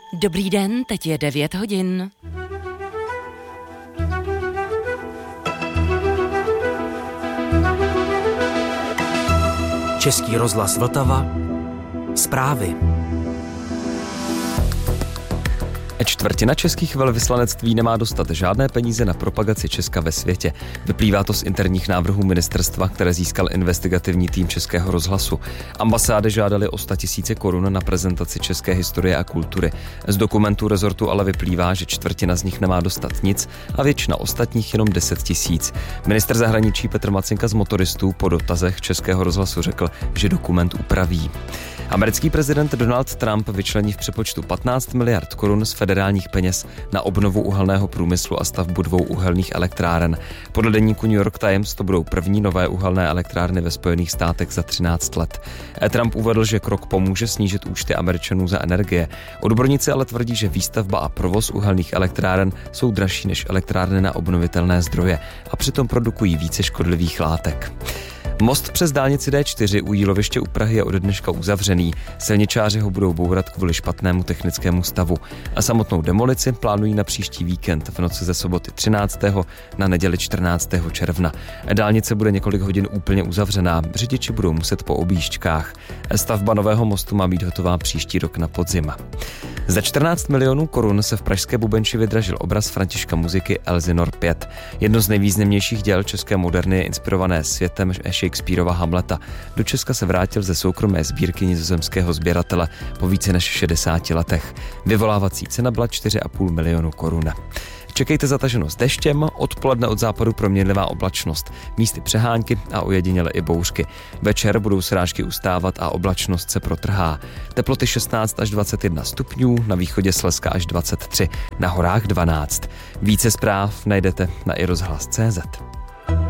Dobrý den, teď je 9 hodin. Český rozhlas Vltava. Zprávy. Čtvrtina českých velvyslanectví nemá dostat žádné peníze na propagaci Česka ve světě. Vyplývá to z interních návrhů ministerstva, které získal investigativní tým Českého rozhlasu. Ambasády žádaly o 100 000 korun na prezentaci české historie a kultury. Z dokumentů rezortu ale vyplývá, že čtvrtina z nich nemá dostat nic a většina ostatních jenom 10 000. Ministr zahraničí Petr Macinka z Motoristů po dotazech Českého rozhlasu řekl, že dokument upraví. Americký prezident Donald Trump vyčlení v přepočtu 15 miliard korun z federálních peněz na obnovu uhelného průmyslu a stavbu 2 uhelných elektráren. Podle deníku New York Times to budou první nové uhelné elektrárny ve Spojených státech za 13 let. Trump uvedl, že krok pomůže snížit účty Američanů za energie. Odborníci ale tvrdí, že výstavba a provoz uhelných elektráren jsou dražší než elektrárny na obnovitelné zdroje a přitom produkují více škodlivých látek. Most přes dálnici D4 u Jíloviště u Prahy je ode dneška uzavřený. Silničáři ho budou bourat kvůli špatnému technickému stavu. A samotnou demolici plánují na příští víkend v noci ze soboty 13. na neděli 14. června. Dálnice bude několik hodin úplně uzavřená. Řidiči budou muset po objížďkách. Stavba nového mostu má být hotová příští rok na podzim. Za 14 milionů korun se v pražské Bubenči vydražil obraz Františka Muziky Elsinor 5. Jedno z nejvýznamnějších děl české moderny je inspirované světem Shakespearova Hamleta. Do Česka se vrátil ze soukromé sbírky nizozemského sběratele po více než 60 letech. Vyvolávací cena byla 4,5 milionu korun. Čekejte zataženost deštěm, odpoledne od západu proměnlivá oblačnost, místy přehánky a ojediněle i bouřky. Večer budou srážky ustávat a oblačnost se protrhá. Teploty 16 až 21 stupňů, na východě Slezska až 23, na horách 12. Více zpráv najdete na iRozhlas.cz.